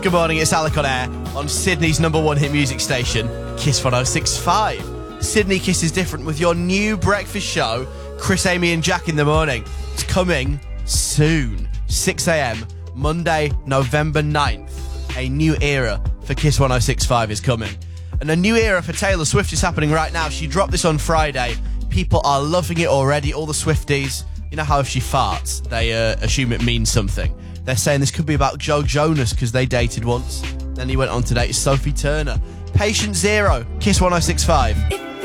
Good morning, it's Alec on air on Sydney's #1 hit music station, Kiss 106.5. Sydney Kiss is different with your new breakfast show, Chris, Amy and Jack in the morning. It's coming soon, 6 a.m, Monday, November 9th. A new era for Kiss 106.5 is coming. And a new era for Taylor Swift is happening right now. She dropped this on Friday. People are loving it already, all the Swifties. You know how if she farts, they assume it means something. They're saying this could be about Joe Jonas because they dated once. Then he went on to date Sophie Turner. Patient Zero, Kiss 106.5.